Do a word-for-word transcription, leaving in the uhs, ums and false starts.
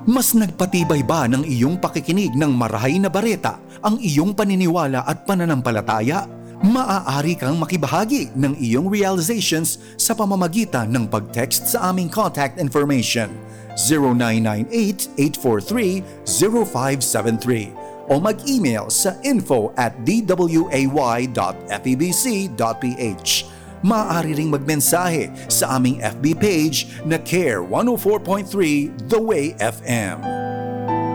Mas nagpatibay ba ng iyong pakikinig ng marahay na bareta ang iyong paniniwala at pananampalataya? Maaari kang makibahagi ng iyong realizations sa pamamagitan ng pag-text sa aming contact information zero nine nine eight, eight four three, zero five seven three o mag-email sa info at d w a y dot f e b c dot p h. Maaari ring magmensahe sa aming F B page na Care one oh four point three The Way F M.